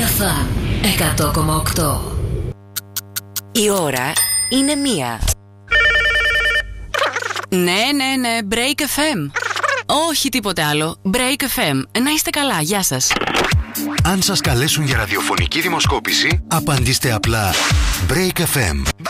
Alpha 100,8. Η ώρα είναι 1. Ναι, Break FM. Όχι τίποτε άλλο. Break FM. Να είστε καλά, γεια σας. Αν σας καλέσουν για ραδιοφωνική δημοσκόπηση, απαντήστε απλά Break FM.